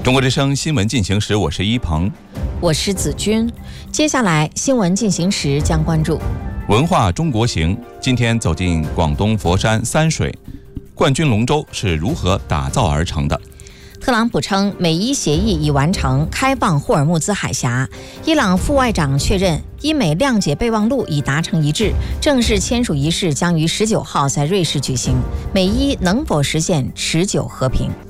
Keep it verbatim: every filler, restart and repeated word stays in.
中国之声新闻进行时，我是一鹏， 我是子君。接下来新闻进行时将关注文化中国行。今天走进广东佛山三水，冠军龙舟是如何打造而成的？ 特朗普称美伊协议已完成，开放霍尔木兹海峡。伊朗副外长确认伊美谅解备忘录已达成一致，正式签署仪式将于十九号在瑞士举行。美伊能否实现持久和平？